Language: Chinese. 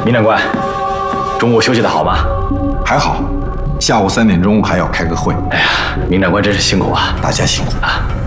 明长官，中午休息的好吗？ 还好，下午3点钟还要开个会。 哎呀，明长官真是辛苦啊！ 大家辛苦啊！